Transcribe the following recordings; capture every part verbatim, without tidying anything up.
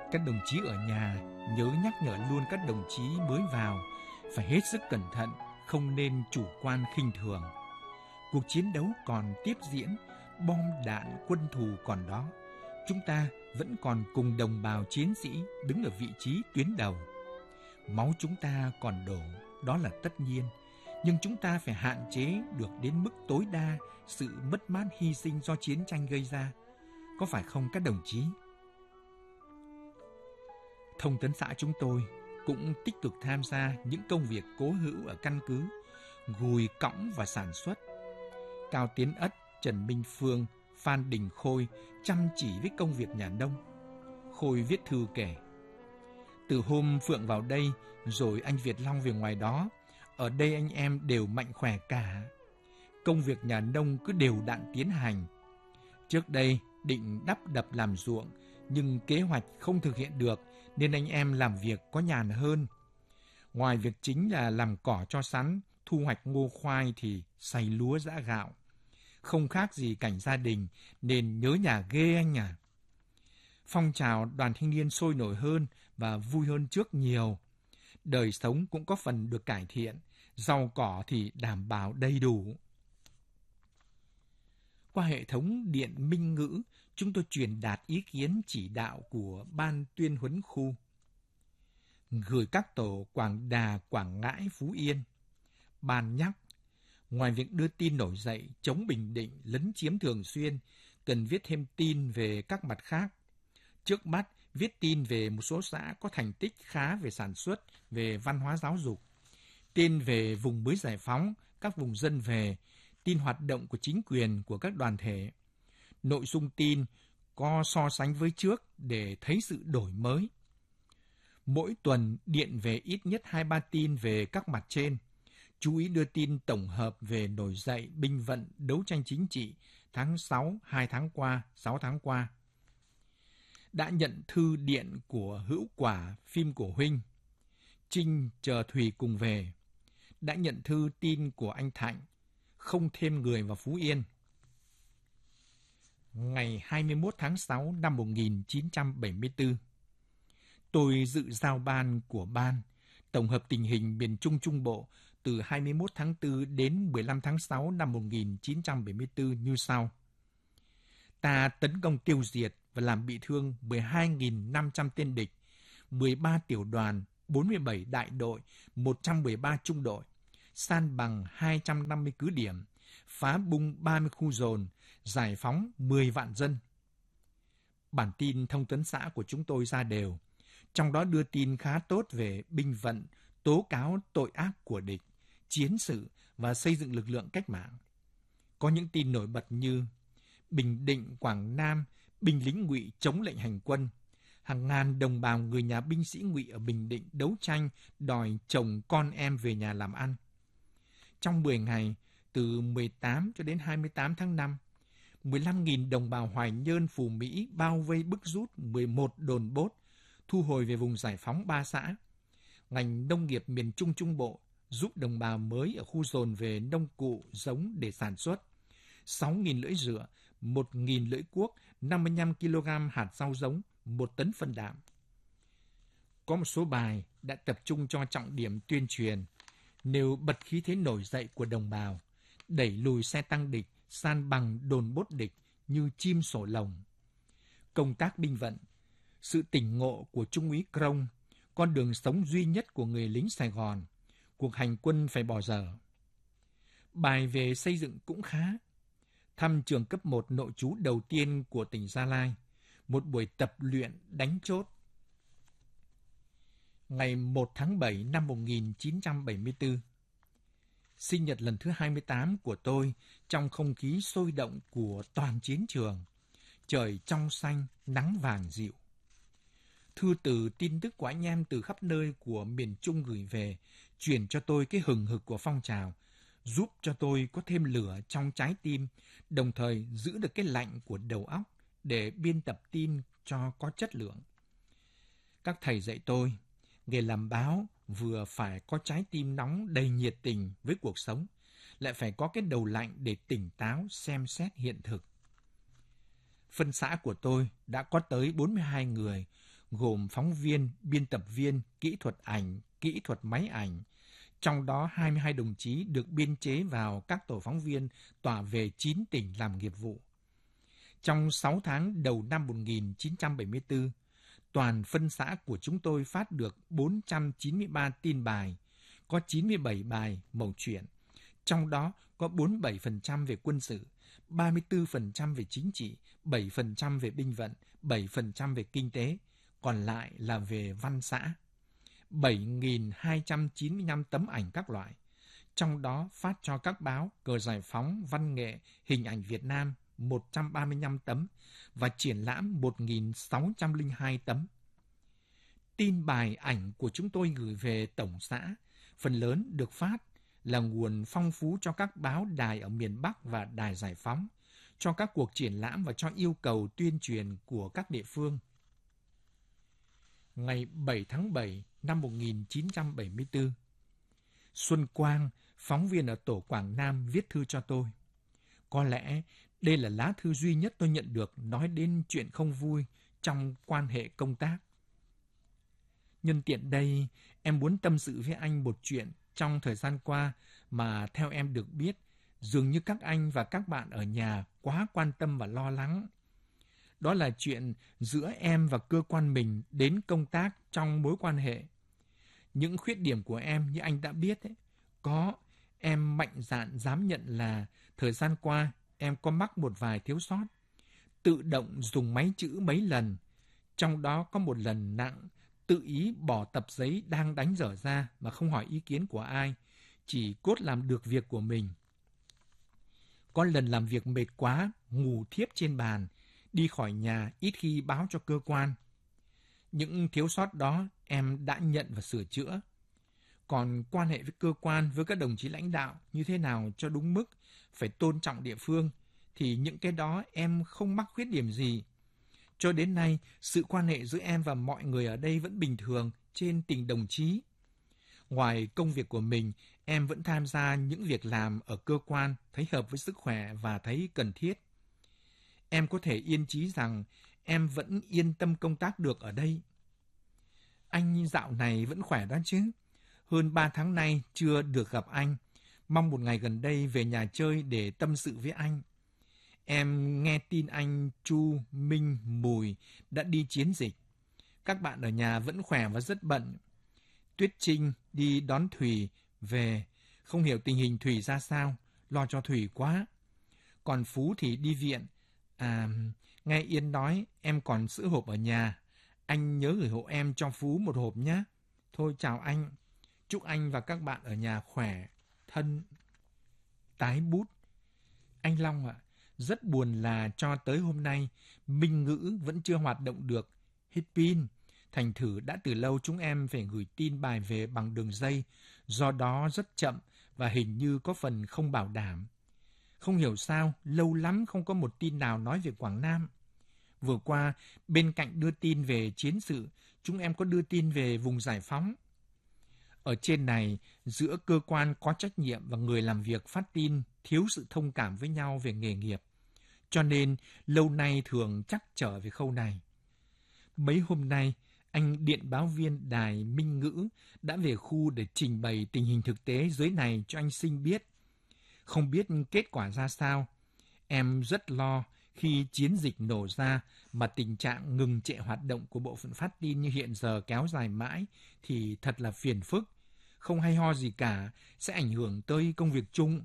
Các đồng chí ở nhà nhớ nhắc nhở luôn các đồng chí mới vào phải hết sức cẩn thận, không nên chủ quan khinh thường. Cuộc chiến đấu còn tiếp diễn, bom đạn quân thù còn đó. Chúng ta vẫn còn cùng đồng bào chiến sĩ đứng ở vị trí tuyến đầu. Máu chúng ta còn đổ, đó là tất nhiên. Nhưng chúng ta phải hạn chế được đến mức tối đa sự mất mát hy sinh do chiến tranh gây ra. Có phải không các đồng chí? Thông tấn xã chúng tôi cũng tích cực tham gia những công việc cố hữu ở căn cứ, gùi cõng và sản xuất. Cao Tiến Ất, Trần Minh Phương, Phan Đình Khôi chăm chỉ với công việc nhà nông. Khôi viết thư kể: từ hôm Phượng vào đây, rồi anh Việt Long về ngoài đó, ở đây anh em đều mạnh khỏe cả. Công việc nhà nông cứ đều đặn tiến hành. Trước đây định đắp đập làm ruộng, nhưng kế hoạch không thực hiện được nên anh em làm việc có nhàn hơn. Ngoài việc chính là làm cỏ cho sắn, thu hoạch ngô khoai thì xay lúa giã gạo. Không khác gì cảnh gia đình nên nhớ nhà ghê anh à. Phong trào đoàn thanh niên sôi nổi hơn và vui hơn trước nhiều. Đời sống cũng có phần được cải thiện, rau cỏ thì đảm bảo đầy đủ. Qua hệ thống điện minh ngữ, chúng tôi truyền đạt ý kiến chỉ đạo của Ban tuyên huấn khu. Gửi các tổ Quảng Đà, Quảng Ngãi, Phú Yên. Ban nhắc, ngoài việc đưa tin nổi dậy chống Bình Định lấn chiếm thường xuyên, cần viết thêm tin về các mặt khác. Trước mắt, viết tin về một số xã có thành tích khá về sản xuất, về văn hóa giáo dục. Tin về vùng mới giải phóng, các vùng dân về, tin hoạt động của chính quyền, của các đoàn thể. Nội dung tin có so sánh với trước để thấy sự đổi mới. Mỗi tuần điện về ít nhất hai ba tin về các mặt trên. Chú ý đưa tin tổng hợp về nổi dậy, binh vận, đấu tranh chính trị tháng sáu, hai tháng qua, sáu tháng qua. Đã nhận thư điện của Hữu Quả, phim của Huynh. Trinh chờ Thùy cùng về. Đã nhận thư tin của anh Thạnh, không thêm người vào Phú Yên. Ngày hai mươi mốt tháng sáu năm một nghìn chín trăm bảy mươi tư, tôi dự giao ban của ban, tổng hợp tình hình miền Trung Trung Bộ từ hai mươi mốt tháng tư đến mười lăm tháng sáu năm một nghìn chín trăm bảy mươi tư như sau. Ta tấn công tiêu diệt và làm bị thương mười hai nghìn năm trăm tên địch, mười ba tiểu đoàn, bốn mươi bảy đại đội, một trăm mười ba trung đội, san bằng hai trăm năm mươi cứ điểm, phá bung ba mươi khu dồn, giải phóng mười vạn dân. Bản tin thông tấn xã của chúng tôi ra đều, trong đó đưa tin khá tốt về binh vận, tố cáo tội ác của địch, chiến sự và xây dựng lực lượng cách mạng. Có những tin nổi bật như Bình Định, Quảng Nam, binh lính Ngụy chống lệnh hành quân. Hàng ngàn đồng bào người nhà binh sĩ Ngụy ở Bình Định đấu tranh đòi chồng con em về nhà làm ăn. Trong mười ngày, từ mười tám cho đến hai mươi tám tháng năm, mười lăm nghìn đồng bào Hoài Nhơn, Phù Mỹ bao vây bức rút mười một đồn bốt, thu hồi về vùng giải phóng ba xã. Ngành nông nghiệp miền Trung Trung Bộ giúp đồng bào mới ở khu dồn về nông cụ, giống để sản xuất. sáu nghìn lưỡi rựa, một nghìn lưỡi cuốc, năm mươi lăm ki lô gam hạt rau giống, một tấn phân đạm. Có một số bài đã tập trung cho trọng điểm tuyên truyền, nêu bật khí thế nổi dậy của đồng bào, đẩy lùi xe tăng địch, san bằng đồn bốt địch như chim sổ lồng. Công tác binh vận, sự tỉnh ngộ của Trung úy Crong, con đường sống duy nhất của người lính Sài Gòn, cuộc hành quân phải bỏ dở. Bài về xây dựng cũng khá. Thăm trường cấp một nội trú đầu tiên của tỉnh Gia Lai, một buổi tập luyện đánh chốt. Ngày một tháng bảy năm một nghìn chín trăm bảy mươi tư, sinh nhật lần thứ hai mươi tám của tôi trong không khí sôi động của toàn chiến trường, trời trong xanh, nắng vàng dịu. Thư từ tin tức của anh em từ khắp nơi của miền Trung gửi về, truyền cho tôi cái hừng hực của phong trào, giúp cho tôi có thêm lửa trong trái tim, đồng thời giữ được cái lạnh của đầu óc để biên tập tin cho có chất lượng. Các thầy dạy tôi, nghề làm báo vừa phải có trái tim nóng đầy nhiệt tình với cuộc sống, lại phải có cái đầu lạnh để tỉnh táo xem xét hiện thực. Phân xã của tôi đã có tới bốn mươi hai người, gồm phóng viên, biên tập viên, kỹ thuật ảnh, kỹ thuật máy ảnh. Trong đó hai mươi hai đồng chí được biên chế vào các tổ phóng viên tỏa về chín tỉnh làm nghiệp vụ. Trong sáu tháng đầu năm một nghìn chín trăm bảy mươi tư, toàn phân xã của chúng tôi phát được bốn trăm chín mươi ba tin bài, có chín mươi bảy bài mẩu chuyện. Trong đó có bốn mươi bảy phần trăm về quân sự, ba mươi tư phần trăm về chính trị, bảy phần trăm về binh vận, bảy phần trăm về kinh tế, còn lại là về văn xã. bảy nghìn hai trăm chín mươi lăm tấm ảnh các loại, trong đó phát cho các báo Cờ Giải Phóng, Văn nghệ, Hình ảnh Việt Nam một trăm ba mươi lăm tấm và triển lãm một nghìn sáu trăm lẻ hai tấm. Tin bài ảnh của chúng tôi gửi về tổng xã, phần lớn được phát là nguồn phong phú cho các báo đài ở miền Bắc và đài Giải Phóng, cho các cuộc triển lãm và cho yêu cầu tuyên truyền của các địa phương. Ngày bảy tháng bảy năm một nghìn chín trăm bảy mươi tư, Xuân Quang, phóng viên ở tổ Quảng Nam viết thư cho tôi. Có lẽ đây là lá thư duy nhất tôi nhận được nói đến chuyện không vui trong quan hệ công tác. Nhân tiện đây, em muốn tâm sự với anh một chuyện trong thời gian qua mà theo em được biết, dường như các anh và các bạn ở nhà quá quan tâm và lo lắng. Đó là chuyện giữa em và cơ quan mình đến công tác trong mối quan hệ. Những khuyết điểm của em như anh đã biết ấy, có, em mạnh dạn dám nhận là thời gian qua em có mắc một vài thiếu sót. Tự động dùng máy chữ mấy lần, trong đó có một lần nặng, tự ý bỏ tập giấy đang đánh dở ra mà không hỏi ý kiến của ai, chỉ cốt làm được việc của mình. Có lần làm việc mệt quá, ngủ thiếp trên bàn, đi khỏi nhà ít khi báo cho cơ quan. Những thiếu sót đó em đã nhận và sửa chữa. Còn quan hệ với cơ quan, với các đồng chí lãnh đạo như thế nào cho đúng mức, phải tôn trọng địa phương, thì những cái đó em không mắc khuyết điểm gì. Cho đến nay, sự quan hệ giữa em và mọi người ở đây vẫn bình thường, trên tình đồng chí. Ngoài công việc của mình, em vẫn tham gia những việc làm ở cơ quan, thấy hợp với sức khỏe và thấy cần thiết. Em có thể yên chí rằng em vẫn yên tâm công tác được ở đây. Anh dạo này vẫn khỏe đó chứ? Hơn ba tháng nay chưa được gặp anh. Mong một ngày gần đây về nhà chơi để tâm sự với anh. Em nghe tin anh Chu, Minh, Mùi đã đi chiến dịch. Các bạn ở nhà vẫn khỏe và rất bận. Tuyết Trinh đi đón Thùy về. Không hiểu tình hình Thùy ra sao. Lo cho Thùy quá. Còn Phú thì đi viện. À, nghe Yên nói em còn sữa hộp ở nhà. Anh nhớ gửi hộ em cho Phú một hộp nhé. Thôi chào anh. Chúc anh và các bạn ở nhà khỏe, thân. Tái bút. Anh Long ạ, à, rất buồn là cho tới hôm nay, Minh Ngữ vẫn chưa hoạt động được. Hết pin. Thành thử đã từ lâu chúng em phải gửi tin bài về bằng đường dây, do đó rất chậm và hình như có phần không bảo đảm. Không hiểu sao, lâu lắm không có một tin nào nói về Quảng Nam. Vừa qua, bên cạnh đưa tin về chiến sự, chúng em có đưa tin về vùng giải phóng. Ở trên này, giữa cơ quan có trách nhiệm và người làm việc phát tin thiếu sự thông cảm với nhau về nghề nghiệp. Cho nên, lâu nay thường trắc trở về khâu này. Mấy hôm nay, anh điện báo viên đài Minh Ngữ đã về khu để trình bày tình hình thực tế dưới này cho anh Sinh biết. Không biết kết quả ra sao. Em rất lo khi chiến dịch nổ ra mà tình trạng ngừng trệ hoạt động của bộ phận phát tin như hiện giờ kéo dài mãi thì thật là phiền phức. Không hay ho gì cả, sẽ ảnh hưởng tới công việc chung.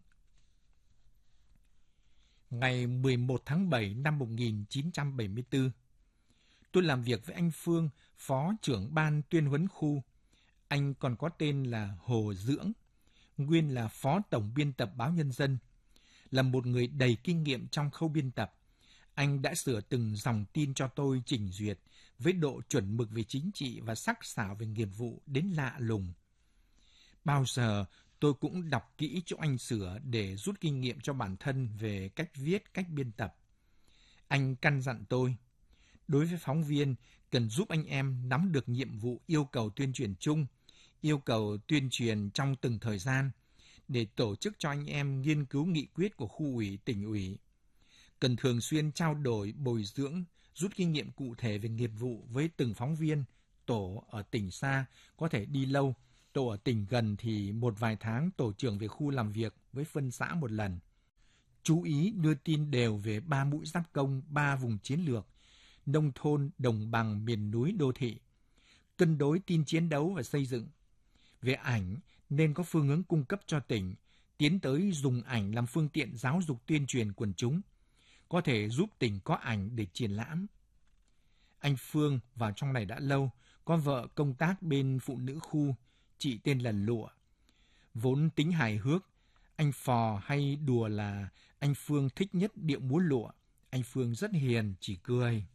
Ngày mười một tháng bảy năm một nghìn chín trăm bảy mươi tư, tôi làm việc với anh Phương, phó trưởng ban tuyên huấn khu. Anh còn có tên là Hồ Dưỡng, nguyên là phó tổng biên tập báo Nhân dân. Là một người đầy kinh nghiệm trong khâu biên tập, anh đã sửa từng dòng tin cho tôi chỉnh duyệt với độ chuẩn mực về chính trị và sắc sảo về nghiệp vụ đến lạ lùng. Bao giờ tôi cũng đọc kỹ cho anh sửa để rút kinh nghiệm cho bản thân về cách viết, cách biên tập. Anh căn dặn tôi, đối với phóng viên, cần giúp anh em nắm được nhiệm vụ yêu cầu tuyên truyền chung, yêu cầu tuyên truyền trong từng thời gian, để tổ chức cho anh em nghiên cứu nghị quyết của khu ủy, tỉnh ủy. Cần thường xuyên trao đổi, bồi dưỡng, rút kinh nghiệm cụ thể về nghiệp vụ với từng phóng viên. Tổ ở tỉnh xa có thể đi lâu, tổ ở tỉnh gần thì một vài tháng tổ trưởng về khu làm việc với phân xã một lần. Chú ý đưa tin đều về ba mũi giáp công, ba vùng chiến lược, nông thôn, đồng bằng, miền núi, đô thị. Cân đối tin chiến đấu và xây dựng. Về ảnh, nên có phương hướng cung cấp cho tỉnh, tiến tới dùng ảnh làm phương tiện giáo dục tuyên truyền quần chúng, có thể giúp tỉnh có ảnh để triển lãm. Anh Phương vào trong này đã lâu, có vợ công tác bên phụ nữ khu, chị tên là Lụa. Vốn tính hài hước, anh phò hay đùa là anh Phương thích nhất điệu múa lụa. Anh Phương rất hiền, chỉ cười.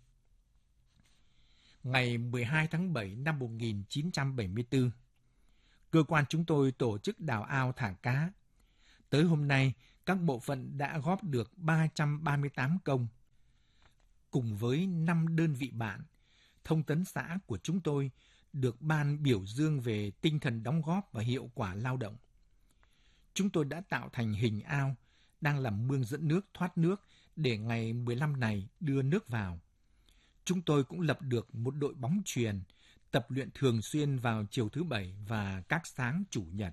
Ngày mười hai tháng bảy năm một nghìn chín trăm bảy mươi tư, cơ quan chúng tôi tổ chức đào ao thả cá. Tới hôm nay, các bộ phận đã góp được ba trăm ba mươi tám công. Cùng với năm đơn vị bạn, thông tấn xã của chúng tôi được ban biểu dương về tinh thần đóng góp và hiệu quả lao động. Chúng tôi đã tạo thành hình ao, đang làm mương dẫn nước thoát nước để ngày mười lăm này đưa nước vào. Chúng tôi cũng lập được một đội bóng chuyền, tập luyện thường xuyên vào chiều thứ Bảy và các sáng Chủ nhật.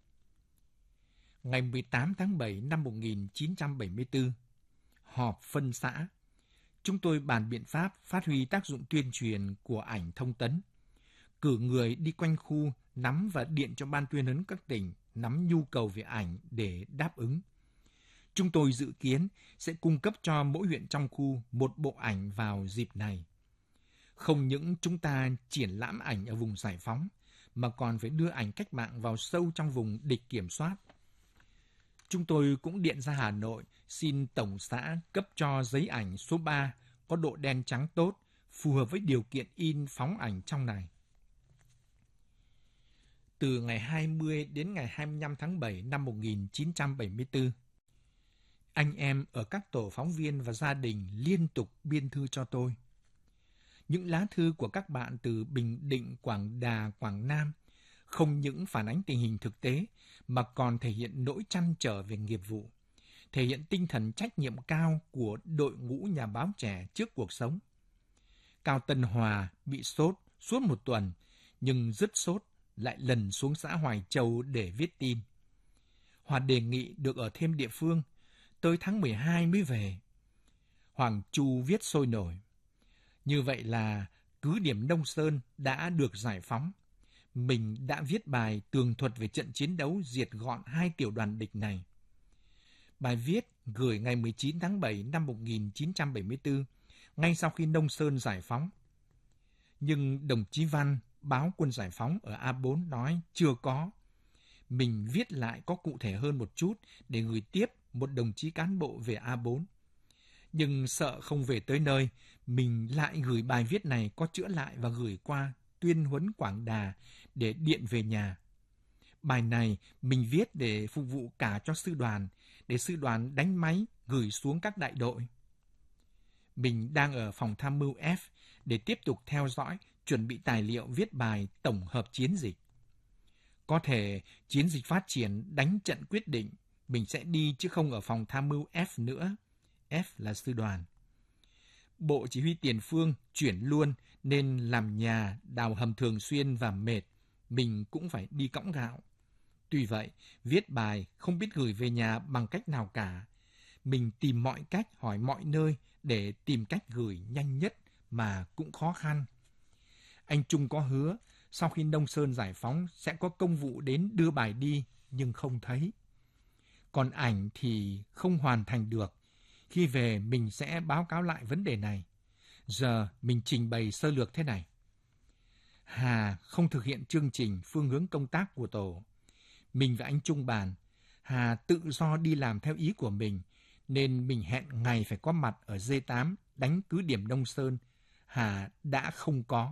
Ngày mười tám tháng bảy năm một nghìn chín trăm bảy mươi tư, họp phân xã. Chúng tôi bàn biện pháp phát huy tác dụng tuyên truyền của ảnh thông tấn, cử người đi quanh khu nắm và điện cho ban tuyên huấn các tỉnh nắm nhu cầu về ảnh để đáp ứng. Chúng tôi dự kiến sẽ cung cấp cho mỗi huyện trong khu một bộ ảnh vào dịp này. Không những chúng ta triển lãm ảnh ở vùng giải phóng, mà còn phải đưa ảnh cách mạng vào sâu trong vùng địch kiểm soát. Chúng tôi cũng điện ra Hà Nội xin tổng xã cấp cho giấy ảnh số ba có độ đen trắng tốt, phù hợp với điều kiện in phóng ảnh trong này. Từ ngày hai mươi đến ngày hai mươi lăm tháng bảy năm một nghìn chín trăm bảy mươi tư, anh em ở các tổ phóng viên và gia đình liên tục biên thư cho tôi. Những lá thư của các bạn từ Bình Định, Quảng Đà, Quảng Nam không những phản ánh tình hình thực tế mà còn thể hiện nỗi trăn trở về nghiệp vụ, thể hiện tinh thần trách nhiệm cao của đội ngũ nhà báo trẻ trước cuộc sống. Cao Tân Hòa bị sốt suốt một tuần, nhưng dứt sốt lại lần xuống xã Hoài Châu để viết tin. Hòa đề nghị được ở thêm địa phương, tới tháng mười hai mới về. Hoàng Chu viết sôi nổi. Như vậy là cứ điểm Đông Sơn đã được giải phóng. Mình đã viết bài tường thuật về trận chiến đấu diệt gọn hai tiểu đoàn địch này. Bài viết gửi ngày mười chín tháng bảy năm một nghìn chín trăm bảy mươi tư, ngay sau khi Đông Sơn giải phóng. Nhưng đồng chí Văn, báo Quân Giải phóng ở A bốn nói chưa có. Mình viết lại có cụ thể hơn một chút để gửi tiếp một đồng chí cán bộ về A bốn. Nhưng sợ không về tới nơi, mình lại gửi bài viết này có chữa lại và gửi qua tuyên huấn Quảng Đà để điện về nhà. Bài này mình viết để phục vụ cả cho sư đoàn, để sư đoàn đánh máy gửi xuống các đại đội. Mình đang ở phòng tham mưu F để tiếp tục theo dõi, chuẩn bị tài liệu viết bài tổng hợp chiến dịch. Có thể chiến dịch phát triển đánh trận quyết định, mình sẽ đi chứ không ở phòng tham mưu F nữa. F là sư đoàn. Bộ chỉ huy tiền phương chuyển luôn nên làm nhà đào hầm thường xuyên và mệt, mình cũng phải đi cõng gạo. Tuy vậy, viết bài không biết gửi về nhà bằng cách nào cả. Mình tìm mọi cách, hỏi mọi nơi để tìm cách gửi nhanh nhất mà cũng khó khăn. Anh Trung có hứa, sau khi Đông Sơn giải phóng sẽ có công vụ đến đưa bài đi, nhưng không thấy. Còn ảnh thì không hoàn thành được. Khi về mình sẽ báo cáo lại vấn đề này. Giờ mình trình bày sơ lược thế này. Hà không thực hiện chương trình phương hướng công tác của tổ. Mình và anh Trung bàn, Hà tự do đi làm theo ý của mình, nên mình hẹn ngày phải có mặt ở D tám đánh cứ điểm Đông Sơn. Hà đã không có.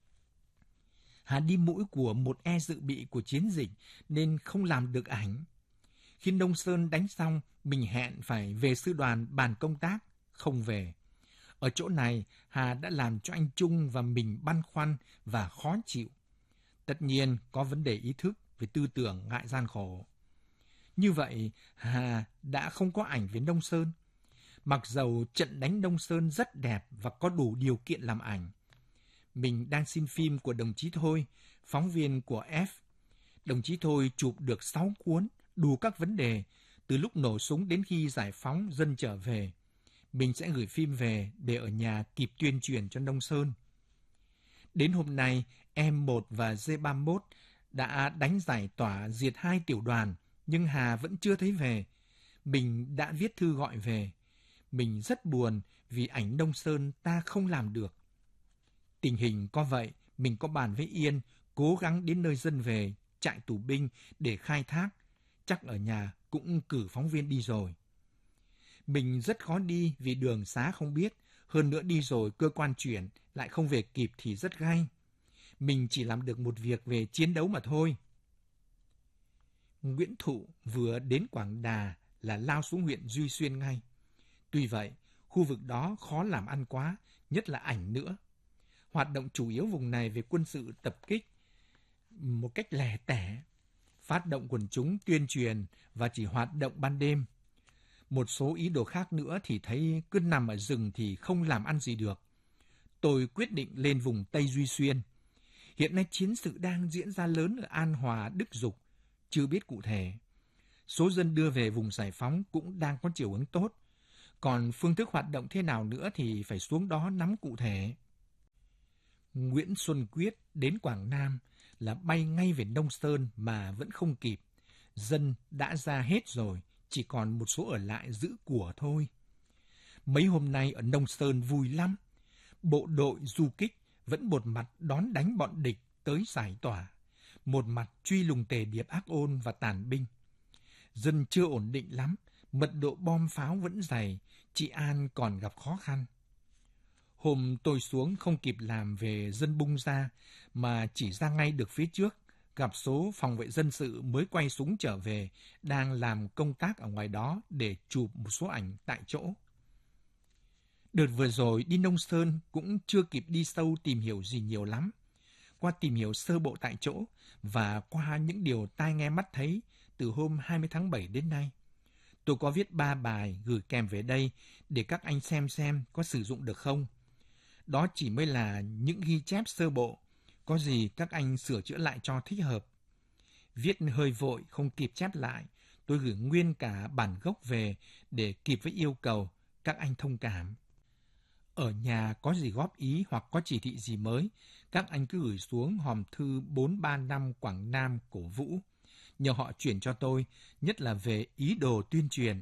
Hà đi mũi của một e dự bị của chiến dịch nên không làm được ảnh. Khi Đông Sơn đánh xong, mình hẹn phải về sư đoàn bàn công tác, không về. Ở chỗ này, Hà đã làm cho anh Trung và mình băn khoăn và khó chịu. Tất nhiên có vấn đề ý thức về tư tưởng ngại gian khổ. Như vậy, Hà đã không có ảnh về Đông Sơn. Mặc dầu trận đánh Đông Sơn rất đẹp và có đủ điều kiện làm ảnh. Mình đang xin phim của đồng chí Thôi, phóng viên của F. Đồng chí Thôi chụp được sáu cuốn, đủ các vấn đề, từ lúc nổ súng đến khi giải phóng dân trở về. Mình sẽ gửi phim về để ở nhà kịp tuyên truyền cho Đông Sơn. Đến hôm nay, em một và D ba mốt đã đánh giải tỏa diệt hai tiểu đoàn, nhưng Hà vẫn chưa thấy về. Mình đã viết thư gọi về. Mình rất buồn vì ảnh Đông Sơn ta không làm được. Tình hình có vậy, mình có bàn với Yên, cố gắng đến nơi dân về, trại tù binh để khai thác. Chắc ở nhà cũng cử phóng viên đi rồi. Mình rất khó đi vì đường xá không biết, hơn nữa đi rồi cơ quan chuyển lại không về kịp thì rất gay. Mình chỉ làm được một việc về chiến đấu mà thôi. Nguyễn Thụ vừa đến Quảng Đà là lao xuống huyện Duy Xuyên ngay. Tuy vậy, khu vực đó khó làm ăn quá, nhất là ảnh nữa. Hoạt động chủ yếu vùng này về quân sự tập kích một cách lẻ tẻ, phát động quần chúng tuyên truyền và chỉ hoạt động ban đêm. Một số ý đồ khác nữa thì thấy cứ nằm ở rừng thì không làm ăn gì được. Tôi quyết định lên vùng Tây Duy Xuyên. Hiện nay chiến sự đang diễn ra lớn ở An Hòa, Đức Dục, chưa biết cụ thể. Số dân đưa về vùng giải phóng cũng đang có chiều hướng tốt. Còn phương thức hoạt động thế nào nữa thì phải xuống đó nắm cụ thể. Nguyễn Xuân Quyết đến Quảng Nam là bay ngay về Nông Sơn mà vẫn không kịp. Dân đã ra hết rồi, chỉ còn một số ở lại giữ của thôi. Mấy hôm nay ở Nông Sơn vui lắm. Bộ đội du kích vẫn một mặt đón đánh bọn địch tới giải tỏa, một mặt truy lùng Tề Điệp ác ôn và tàn binh. Dân chưa ổn định lắm, mật độ bom pháo vẫn dày, trị an còn gặp khó khăn. Hôm tôi xuống không kịp làm về dân bung ra, mà chỉ ra ngay được phía trước, gặp số phòng vệ dân sự mới quay súng trở về, đang làm công tác ở ngoài đó để chụp một số ảnh tại chỗ. Đợt vừa rồi đi Nông Sơn cũng chưa kịp đi sâu tìm hiểu gì nhiều lắm. Qua tìm hiểu sơ bộ tại chỗ và qua những điều tai nghe mắt thấy từ hôm hai mươi tháng bảy đến nay, tôi có viết ba bài gửi kèm về đây để các anh xem xem có sử dụng được không. Đó chỉ mới là những ghi chép sơ bộ, có gì các anh sửa chữa lại cho thích hợp. Viết hơi vội không kịp chép lại, tôi gửi nguyên cả bản gốc về để kịp với yêu cầu, các anh thông cảm. Ở nhà có gì góp ý hoặc có chỉ thị gì mới, các anh cứ gửi xuống hòm thư bốn ba năm Quảng Nam Cổ Vũ. Nhờ họ chuyển cho tôi, nhất là về ý đồ tuyên truyền,